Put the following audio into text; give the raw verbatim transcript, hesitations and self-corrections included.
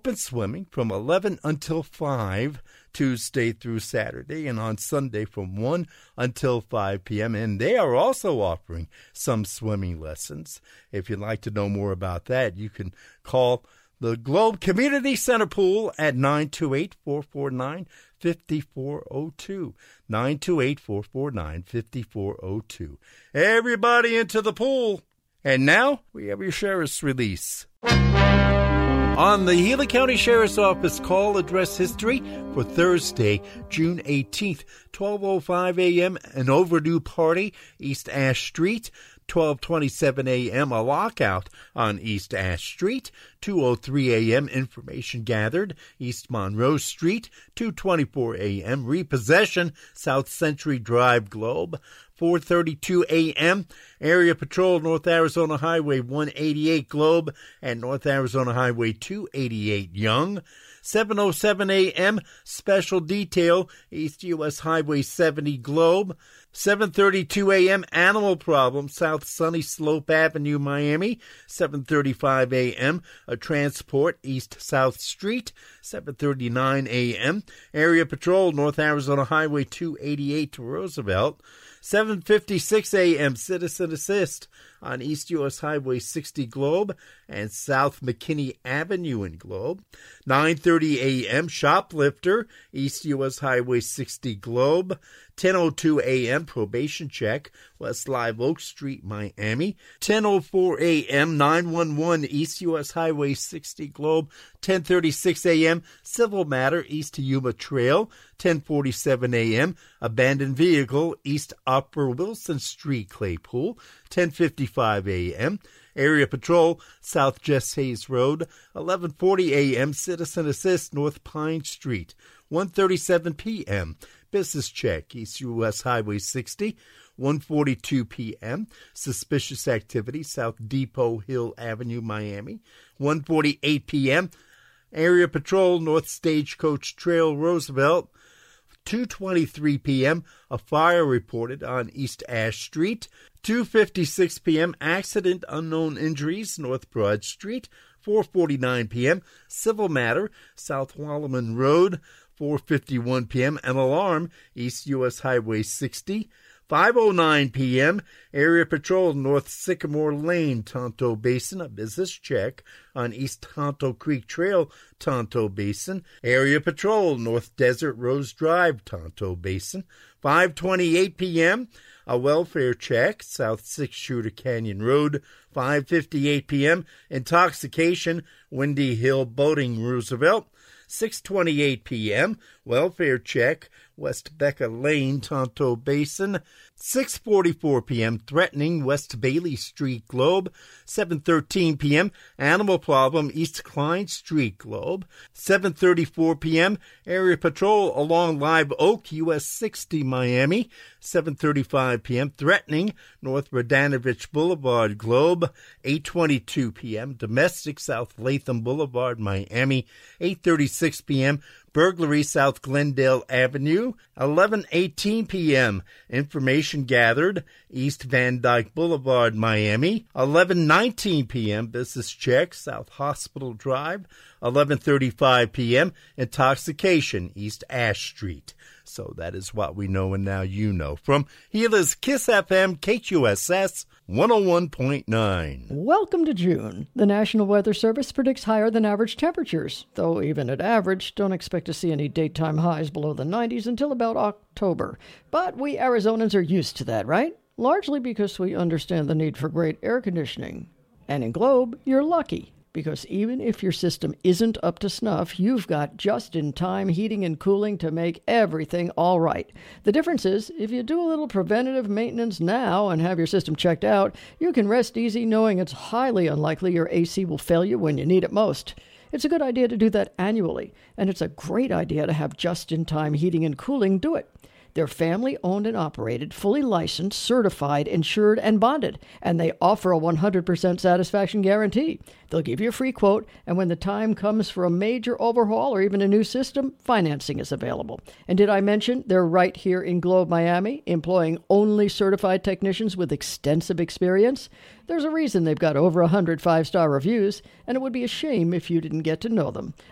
open swimming from eleven until five, Tuesday through Saturday, and on Sunday from one until five p.m. And they are also offering some swimming lessons. If you'd like to know more about that, you can call the Globe Community Center Pool at nine two eight, four four nine, five four zero two. nine two eight, four four nine, five four zero two. Everybody into the pool. And now we have your sheriff's release. On the Healy County Sheriff's Office call address history for Thursday, June eighteenth, twelve oh five a.m., an overdue party, East Ash Street. twelve twenty-seven a.m., a lockout on East Ash Street. two oh three a.m., information gathered, East Monroe Street. two twenty-four a.m., repossession, South Century Drive, Globe. four thirty-two a.m., area patrol, North Arizona Highway one eighty-eight, Globe, and North Arizona Highway two eighty-eight, Young. seven oh seven a.m., special detail, East U S Highway seventy, Globe. seven thirty-two a.m., animal problem, South Sunny Slope Avenue, Miami. seven thirty-five a.m., a transport, East South Street. seven thirty-nine a.m., area patrol, North Arizona Highway two eighty-eight to Roosevelt. seven fifty-six a.m., citizen assist on East U S Highway sixty, Globe, and South McKinney Avenue in Globe. nine thirty a.m., shoplifter, East U S Highway sixty, Globe. ten oh two a.m., probation check, West Live Oak Street, Miami. ten oh four a.m., nine one one, East U S Highway sixty, Globe. ten thirty-six a.m., civil matter, East Yuma Trail. ten forty-seven a.m., abandoned vehicle, East Upper Wilson Street, Claypool. ten fifty-five a.m., area patrol, South Jess Hayes Road. eleven forty a.m., citizen assist, North Pine Street. one thirty-seven p.m., business check, East U S Highway sixty. one forty-two p.m., suspicious activity, South Depot Hill Avenue, Miami. one forty-eight p.m., area patrol, North Stagecoach Trail, Roosevelt. two twenty-three p.m., a fire reported on East Ash Street. two fifty-six p.m., accident, unknown injuries, North Broad Street. four forty-nine p.m., civil matter, South Wallaman Road. four fifty-one p.m., an alarm, East U S Highway sixty. five oh nine p.m., area patrol, North Sycamore Lane, Tonto Basin, a business check on East Tonto Creek Trail, Tonto Basin. Area patrol, North Desert Rose Drive, Tonto Basin. five twenty-eight p.m., a welfare check, South Six Shooter Canyon Road. five fifty-eight p.m., intoxication, Windy Hill Boating, Roosevelt. six twenty-eight p.m., welfare check, West Becca Lane, Tonto Basin. six forty-four p.m., threatening, West Bailey Street, Globe. seven thirteen p.m., animal problem, East Klein Street, Globe. seven thirty-four p.m., area patrol along Live Oak, U S sixty, Miami. seven thirty-five p.m., threatening, North Radanovich Boulevard, Globe. eight twenty-two p.m., domestic, South Latham Boulevard, Miami. eight thirty-six p.m., burglary, South Glendale Avenue. eleven eighteen p.m., information gathered, East Van Dyke Boulevard, Miami. eleven nineteen p.m., business check, South Hospital Drive. eleven thirty-five p.m., intoxication, East Ash Street. So that is what we know, and now you know. From Gila's Kiss F M, K Q S S one oh one point nine. Welcome to June. The National Weather Service predicts higher than average temperatures, though even at average, don't expect to see any daytime highs below the nineties until about October. But we Arizonans are used to that, right? Largely because we understand the need for great air conditioning. And in Globe, you're lucky, because even if your system isn't up to snuff, you've got just-in-time heating and cooling to make everything all right. The difference is, if you do a little preventative maintenance now and have your system checked out, you can rest easy knowing it's highly unlikely your A C will fail you when you need it most. It's a good idea to do that annually, and it's a great idea to have just-in-time heating and cooling do it. They're family-owned and operated, fully licensed, certified, insured, and bonded, and they offer a one hundred percent satisfaction guarantee. They'll give you a free quote, and when the time comes for a major overhaul or even a new system, financing is available. And did I mention they're right here in Globe, Miami, employing only certified technicians with extensive experience? There's a reason they've got over one hundred five-star reviews, and it would be a shame if you didn't get to know them.